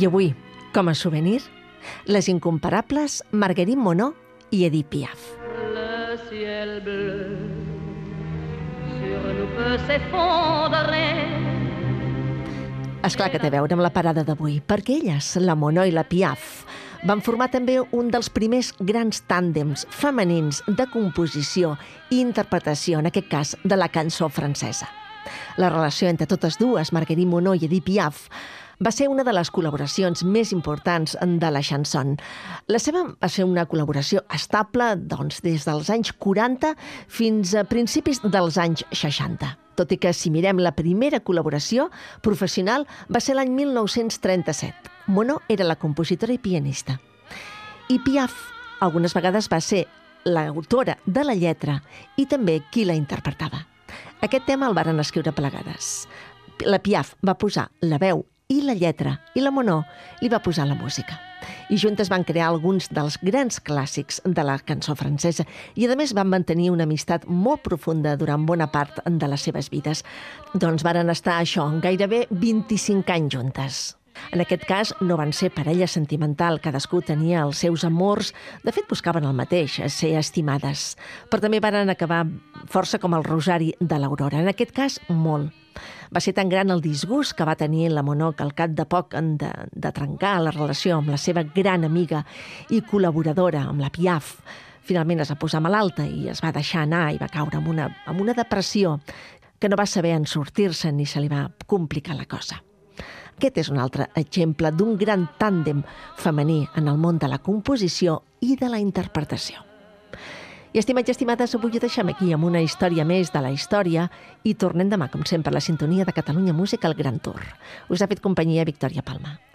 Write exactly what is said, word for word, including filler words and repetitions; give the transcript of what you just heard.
I avui, com a souvenir, les incomparables Marguerite Monod i Edith Piaf. Le ciel bleu sur nous peut s'effondrer. Esclar que té a veure amb la parada d'avui, perquè elles, la Monod i la Piaf, van formar també un dels primers grans tàndems femenins de composició i interpretació, en aquest cas, de la cançó francesa. La relació entre totes dues, Marguerite Monod i Edith Piaf, va ser una de les col·laboracions més importants de la chanson. La seva va ser una col·laboració estable doncs, des dels anys quaranta fins a principis dels anys seixanta. Tot i que, si mirem la primera col·laboració professional, va ser l'any mil nou-cents trenta-set. Monod era la compositora i pianista. I Piaf, algunes vegades, va ser l'autora de la lletra i també qui la interpretava. Aquest tema el varen escriure plegades. La Piaf va posar la veu i la lletra, i la Monod li va posar la música. I juntes van crear alguns dels grans clàssics de la cançó francesa i, a més, van mantenir una amistat molt profunda durant bona part de les seves vides. Doncs varen estar, això, gairebé vint-i-cinc anys juntes. En aquest cas, no van ser parella sentimental, cadascú tenia els seus amors, de fet buscaven el mateix, ser estimades, però també varen acabar força com el rosari de l'Aurora, en aquest cas molt. Va ser tan gran el disgust que va tenir la Monod que al cap de poc de, de trencar la relació amb la seva gran amiga i col·laboradora, amb la Piaf, finalment es va posar malalta i es va deixar anar i va caure en una, en una depressió que no va saber en sortir-se ni se li va complicar la cosa. Aquest és un altre exemple d'un gran tàndem femení en el món de la composició i de la interpretació. I, estimats i estimades, avui ho deixem aquí amb una història més de la història i tornem demà, com sempre, a la sintonia de Catalunya Música al Gran Tour. Us ha fet companyia Victòria Palma.